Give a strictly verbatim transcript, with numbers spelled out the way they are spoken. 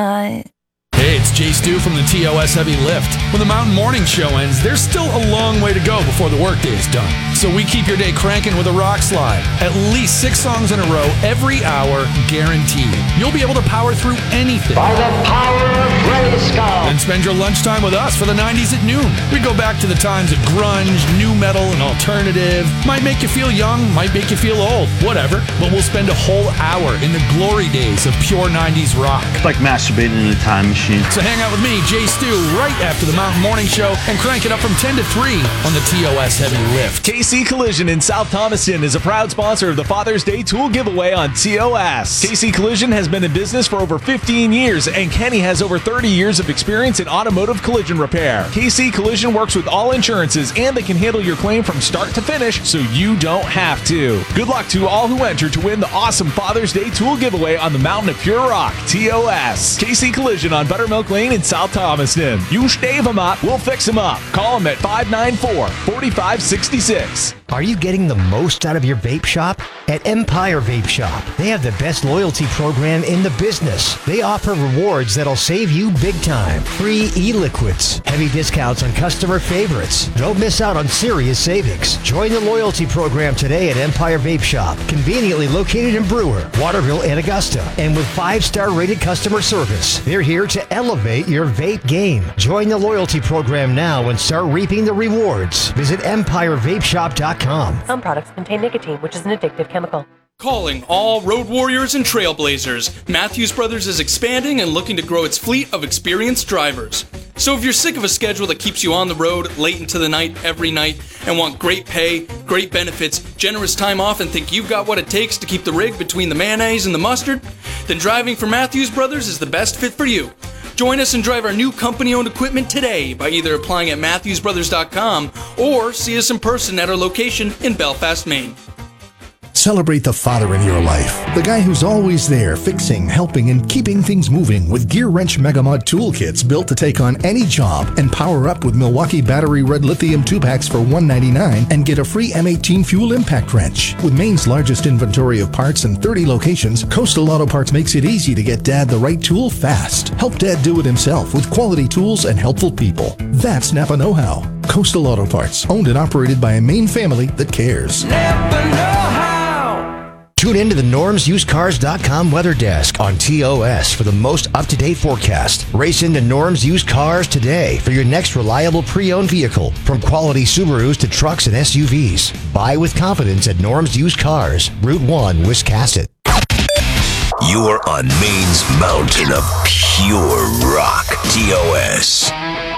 Uh... Hey, it's Jay Stu from the T O S Heavy Lift. When the Mountain Morning Show ends, there's still a long way to go before the workday is done. So we keep your day cranking with a rock slide. At least six songs in a row every hour, guaranteed. You'll be able to power through anything. By the power of Grayskull. And spend your lunchtime with us for the nineties at noon. We go back to the times of grunge, new metal, and alternative. Might make you feel young, might make you feel old, whatever. But we'll spend a whole hour in the glory days of pure nineties rock. It's like masturbating in a time machine. So hang out with me, Jay Stu, right after the Mountain Morning Show and crank it up from ten to three on the T O S Heavy Lift. K C Collision in South Thomaston is a proud sponsor of the Father's Day Tool Giveaway on T O S. K C Collision has been in business for over fifteen years, and Kenny has over thirty years of experience in automotive collision repair. K C Collision works with all insurances, and they can handle your claim from start to finish, so you don't have to. Good luck to all who enter to win the awesome Father's Day Tool Giveaway on the Mountain of Pure Rock, T O S. K C Collision on Buttermilk Lane in South Thomaston. You stave them up, we'll fix them up. Call them at five nine four, four five six six. Are you getting the most out of your vape shop? At Empire Vape Shop, they have the best loyalty program in the business. They offer rewards that'll save you big time. Free e-liquids, heavy discounts on customer favorites. Don't miss out on serious savings. Join the loyalty program today at Empire Vape Shop, conveniently located in Brewer, Waterville, and Augusta, and with five-star rated customer service. They're here to elevate your vape game. Join the loyalty program now and start reaping the rewards. Visit empire vape shop dot com. Some products contain nicotine, which is an addictive chemical. Calling all road warriors and trailblazers, Matthews Brothers is expanding and looking to grow its fleet of experienced drivers. So if you're sick of a schedule that keeps you on the road late into the night every night and want great pay, great benefits, generous time off, and think you've got what it takes to keep the rig between the mayonnaise and the mustard, then driving for Matthews Brothers is the best fit for you. Join us and drive our new company-owned equipment today by either applying at matthews brothers dot com or see us in person at our location in Belfast, Maine. Celebrate the father in your life. The guy who's always there, fixing, helping, and keeping things moving with Gear Wrench Megamod toolkits built to take on any job, and power up with Milwaukee Battery Red Lithium two packs for one ninety-nine and get a free M eighteen fuel impact wrench. With Maine's largest inventory of parts and thirty locations, Coastal Auto Parts makes it easy to get Dad the right tool fast. Help Dad do it himself with quality tools and helpful people. That's Napa know-how. Coastal Auto Parts, owned and operated by a Maine family that cares. Napa know-how. Tune in to the norms used cars dot com weather desk on T O S for the most up-to-date forecast. Race into Norms Used Cars today for your next reliable pre-owned vehicle, from quality Subarus to trucks and S U Vs. Buy with confidence at Norms Used Cars, Route one, Wiscasset. You're on Maine's mountain of pure rock, T O S.